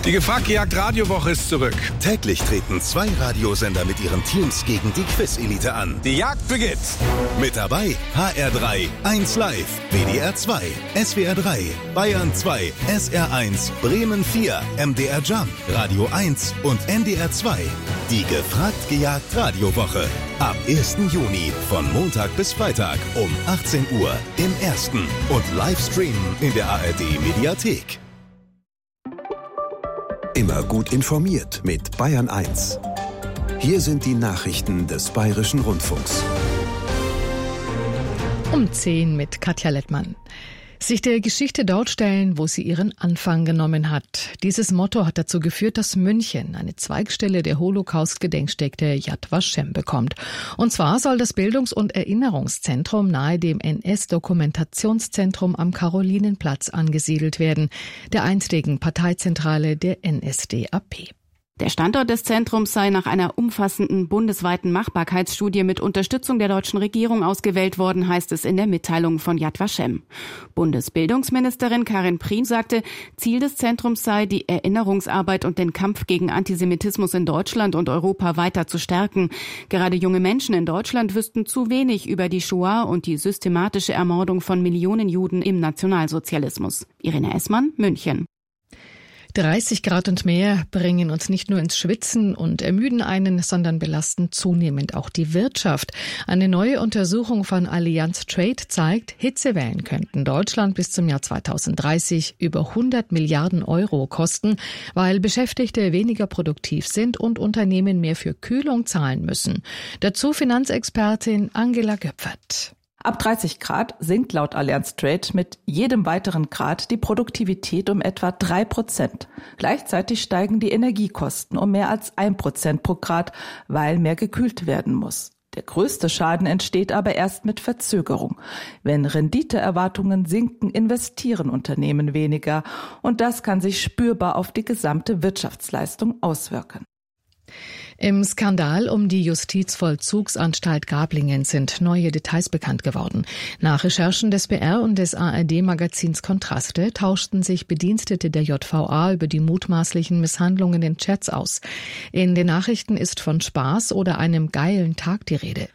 Die Gefragt-Gejagt-Radiowoche ist zurück. Täglich treten 2 Radiosender mit ihren Teams gegen die Quiz-Elite an. Die Jagd beginnt. Mit dabei HR3, 1 Live, WDR 2, SWR 3, Bayern 2, SR 1, Bremen 4, MDR Jump, Radio 1 und NDR 2. Die Gefragt-Gejagt-Radiowoche. Ab 1. Juni von Montag bis Freitag um 18 Uhr im Ersten und Livestreamen in der ARD-Mediathek. Immer gut informiert mit Bayern 1. Hier sind die Nachrichten des Bayerischen Rundfunks. Um 10 mit Katja Lettmann. Sich der Geschichte dort stellen, wo sie ihren Anfang genommen hat. Dieses Motto hat dazu geführt, dass München eine Zweigstelle der Holocaust-Gedenkstätte Yad Vashem bekommt. Und zwar soll das Bildungs- und Erinnerungszentrum nahe dem NS-Dokumentationszentrum am Karolinenplatz angesiedelt werden, der einstigen Parteizentrale der NSDAP. Der Standort des Zentrums sei nach einer umfassenden bundesweiten Machbarkeitsstudie mit Unterstützung der deutschen Regierung ausgewählt worden, heißt es in der Mitteilung von Yad Vashem. Bundesbildungsministerin Karin Prien sagte, Ziel des Zentrums sei, die Erinnerungsarbeit und den Kampf gegen Antisemitismus in Deutschland und Europa weiter zu stärken. Gerade junge Menschen in Deutschland wüssten zu wenig über die Shoah und die systematische Ermordung von Millionen Juden im Nationalsozialismus. Irene Essmann, München. 30 Grad und mehr bringen uns nicht nur ins Schwitzen und ermüden einen, sondern belasten zunehmend auch die Wirtschaft. Eine neue Untersuchung von Allianz Trade zeigt, Hitzewellen könnten Deutschland bis zum Jahr 2030 über 100 Milliarden Euro kosten, weil Beschäftigte weniger produktiv sind und Unternehmen mehr für Kühlung zahlen müssen. Dazu Finanzexpertin Angela Göpfert. Ab 30 Grad sinkt laut Allianz Trade mit jedem weiteren Grad die Produktivität um etwa 3%. Gleichzeitig steigen die Energiekosten um mehr als 1% pro Grad, weil mehr gekühlt werden muss. Der größte Schaden entsteht aber erst mit Verzögerung. Wenn Renditeerwartungen sinken, investieren Unternehmen weniger und das kann sich spürbar auf die gesamte Wirtschaftsleistung auswirken. Im Skandal um die Justizvollzugsanstalt Gablingen sind neue Details bekannt geworden. Nach Recherchen des BR und des ARD-Magazins Kontraste tauschten sich Bedienstete der JVA über die mutmaßlichen Misshandlungen in Chats aus. In den Nachrichten ist von Spaß oder einem geilen Tag die Rede.